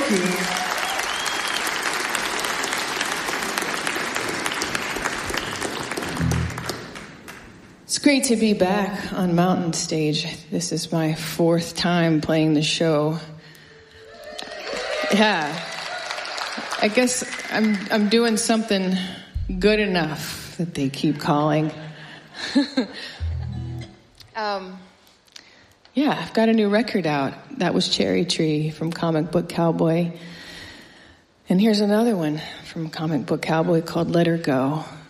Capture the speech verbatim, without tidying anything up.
Thank you. It's great to be back on Mountain Stage. This is my fourth time playing the show. Yeah. I guess I'm I'm doing something good enough that they keep calling. um, yeah, I've got a new record out. That was Cherry Tree from Comic Book Cowboy. And here's another one from Comic Book Cowboy called Let Her Go.